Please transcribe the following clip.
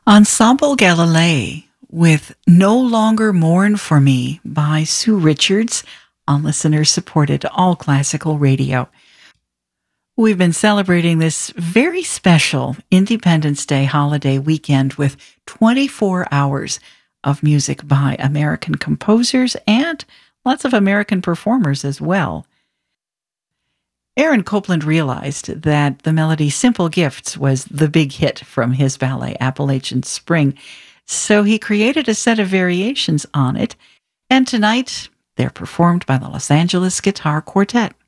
Ensemble Galilei with No Longer Mourn for Me by Sue Richards on listener-supported All Classical Radio. We've been celebrating this very special Independence Day holiday weekend with 24 hours of music by American composers and lots of American performers as well. Aaron Copland realized that the melody Simple Gifts was the big hit from his ballet Appalachian Spring, so he created a set of variations on it, and tonight they're performed by the Los Angeles Guitar Quartet.